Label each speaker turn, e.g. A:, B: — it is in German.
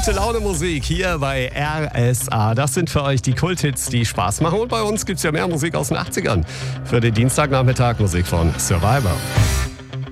A: Gute Laune Musik hier bei RSA. Das sind für euch die Kulthits, die Spaß machen. Und bei uns gibt es ja mehr Musik aus den 80ern. Für den Dienstagnachmittag Musik von Survivor.